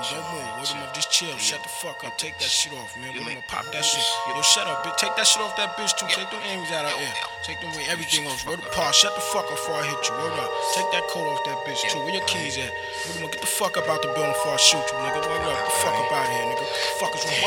Don't move. Word him up. Just chill. Shut the fuck up. Take that shit off, man. Word him up. Pop that shit. Yo, shut up, bitch. Take that shit off that bitch too. Take them earrings out of ear. Take them everything off. Word up, Paul. Shut the fuck up before I hit you. Word up. Take that coat off that bitch too. Where your keys at? Word him up. Get the fuck up out the building before I shoot you, nigga. Word up. Get the fuck up out of here, nigga. Fuck is wrong?